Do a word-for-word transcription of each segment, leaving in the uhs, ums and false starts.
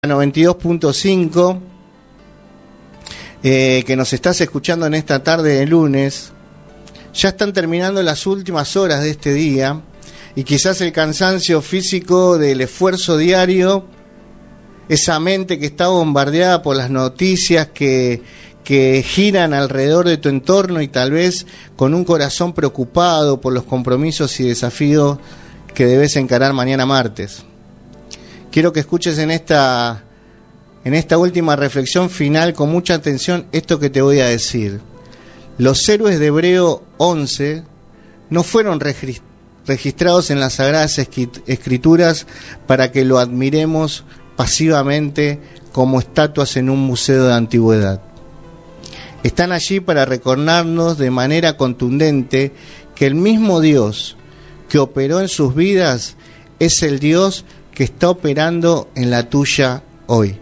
noventa y dos punto cinco, eh, que nos estás escuchando en esta tarde de lunes. Ya están terminando las últimas horas de este día y quizás el cansancio físico del esfuerzo diario, esa mente que está bombardeada por las noticias que, que giran alrededor de tu entorno y tal vez con un corazón preocupado por los compromisos y desafíos que debes encarar mañana martes. Quiero que escuches en esta, en esta última reflexión final con mucha atención esto que te voy a decir. Los héroes de Hebreo once no fueron registrados en las Sagradas Escrituras para que lo admiremos pasivamente como estatuas en un museo de antigüedad. Están allí para recordarnos de manera contundente que el mismo Dios que operó en sus vidas es el Dios que está operando en la tuya hoy.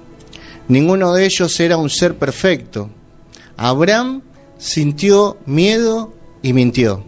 Ninguno de ellos era un ser perfecto. Abraham sintió miedo y mintió.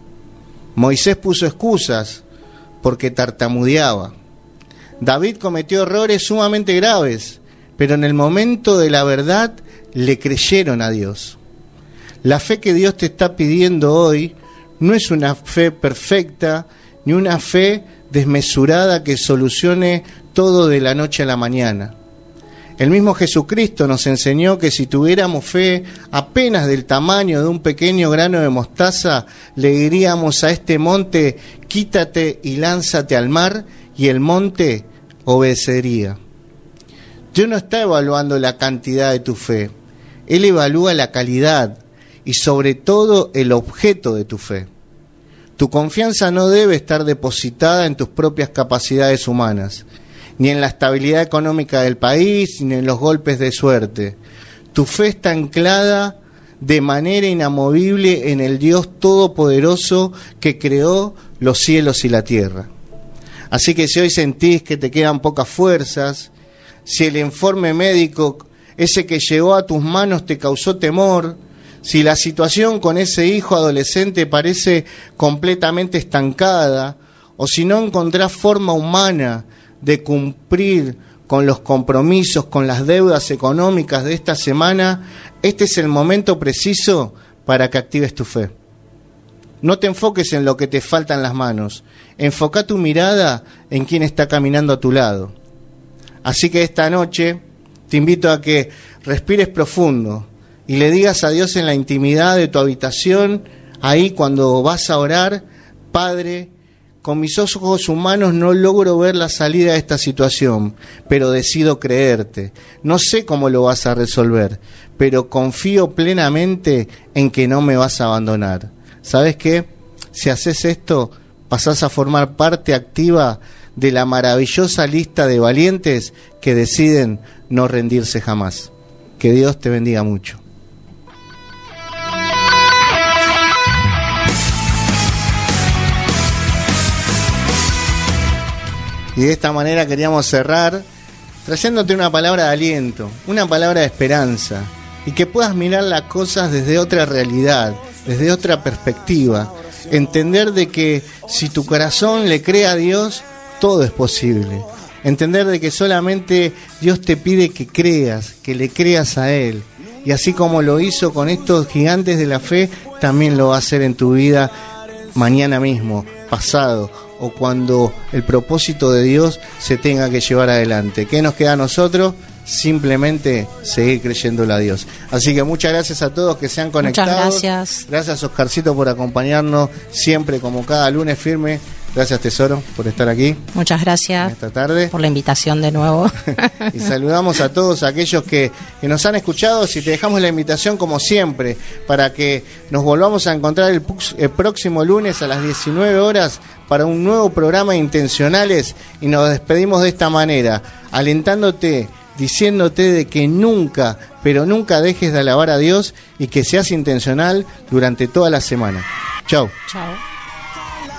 Moisés puso excusas porque tartamudeaba. David cometió errores sumamente graves, pero en el momento de la verdad le creyeron a Dios. La fe que Dios te está pidiendo hoy no es una fe perfecta, ni una fe desmesurada que solucione todo de la noche a la mañana. El mismo Jesucristo nos enseñó que si tuviéramos fe apenas del tamaño de un pequeño grano de mostaza, le diríamos a este monte, quítate y lánzate al mar, y el monte obedecería. Dios no está evaluando la cantidad de tu fe, Él evalúa la calidad y sobre todo el objeto de tu fe. Tu confianza no debe estar depositada en tus propias capacidades humanas, ni en la estabilidad económica del país, ni en los golpes de suerte. Tu fe está anclada de manera inamovible en el Dios Todopoderoso que creó los cielos y la tierra. Así que si hoy sentís que te quedan pocas fuerzas, si el informe médico, ese que llegó a tus manos, te causó temor, si la situación con ese hijo adolescente parece completamente estancada, o si no encontrás forma humana de cumplir con los compromisos, con las deudas económicas de esta semana, este es el momento preciso para que actives tu fe. No te enfoques en lo que te falta en las manos, enfoca tu mirada en quien está caminando a tu lado. Así que esta noche te invito a que respires profundo y le digas a Dios en la intimidad de tu habitación, ahí cuando vas a orar: Padre, con mis ojos humanos no logro ver la salida de esta situación, pero decido creerte. No sé cómo lo vas a resolver, pero confío plenamente en que no me vas a abandonar. ¿Sabes qué? Si haces esto, pasás a formar parte activa de la maravillosa lista de valientes que deciden no rendirse jamás. Que Dios te bendiga mucho. Y de esta manera queríamos cerrar trayéndote una palabra de aliento, una palabra de esperanza, y que puedas mirar las cosas desde otra realidad, desde otra perspectiva, entender de que si tu corazón le cree a Dios, todo es posible, entender de que solamente Dios te pide que creas, que le creas a Él, y así como lo hizo con estos gigantes de la fe, también lo va a hacer en tu vida mañana mismo, pasado, o cuando el propósito de Dios se tenga que llevar adelante. ¿Qué nos queda a nosotros? Simplemente seguir creyéndole a Dios. Así que muchas gracias a todos que se han conectado. Muchas gracias. Gracias, Oscarcito, por acompañarnos siempre, como cada lunes, firme. Gracias, Tesoro, por estar aquí. Muchas gracias esta tarde. Por la invitación de nuevo. Y saludamos a todos aquellos que, que nos han escuchado. Si te dejamos la invitación, como siempre, para que nos volvamos a encontrar el, el próximo lunes a las diecinueve horas para un nuevo programa de Intencionales. Y nos despedimos de esta manera, alentándote, diciéndote de que nunca, pero nunca dejes de alabar a Dios y que seas intencional durante toda la semana. Chau. Chau.